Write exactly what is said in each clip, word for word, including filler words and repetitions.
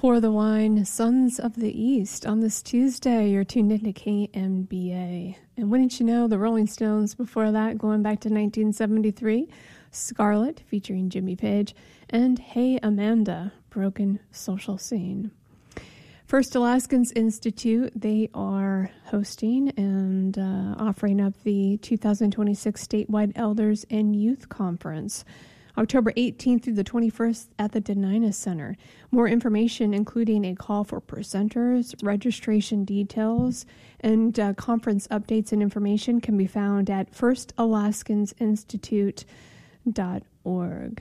Pour the Wine, Sons of the East. On this Tuesday, you're tuned into K M B A. And wouldn't you know, the Rolling Stones before that, going back to nineteen seventy-three, Scarlet, featuring Jimmy Page, and Hey Amanda, Broken Social Scene. First Alaskans Institute, they are hosting and uh, offering up the two thousand twenty-six Statewide Elders and Youth Conference, October eighteenth through the twenty-first at the Denina Center. More information, including a call for presenters, registration details, and uh, conference updates and information, can be found at first alaskans institute dot org.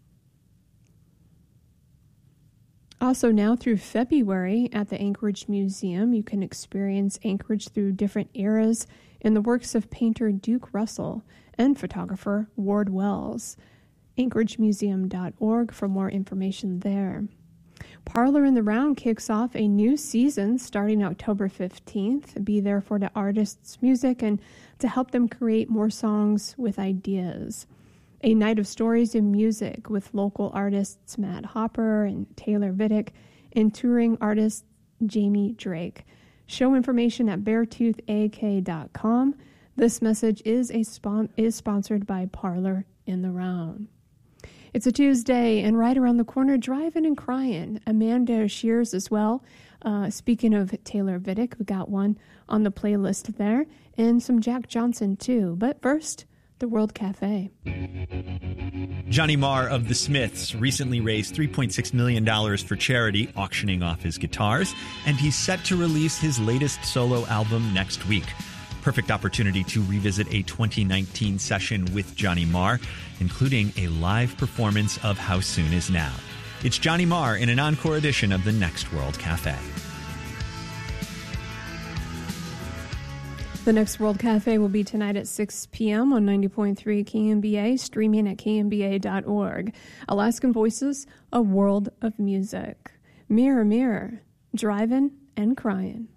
Also, now through February at the Anchorage Museum, you can experience Anchorage through different eras in the works of painter Duke Russell and photographer Ward Wells. anchorage museum dot org for more information there. Parlor in the Round kicks off a new season starting October fifteenth. Be there for the artists' music and to help them create more songs with ideas. A night of stories and music with local artists Matt Hopper and Taylor Vidic and touring artist Jamie Drake. Show information at beartooth a k dot com. This message is a spon- is sponsored by Parlor in the Round. It's a Tuesday, and right around the corner, Driving and Crying. Amanda Shears as well. Uh, speaking of Taylor Vidic, we got one on the playlist there, and some Jack Johnson too. But first, the World Cafe. Johnny Marr of The Smiths recently raised three point six million dollars for charity, auctioning off his guitars, and he's set to release his latest solo album next week. Perfect opportunity to revisit a twenty nineteen session with Johnny Marr, including a live performance of How Soon Is Now. It's Johnny Marr in an encore edition of the Next World Cafe. The Next World Cafe will be tonight at six p.m. on ninety point three K M B A, streaming at K M B A dot org. Alaskan Voices, a world of music. Mirror, mirror, driving and crying.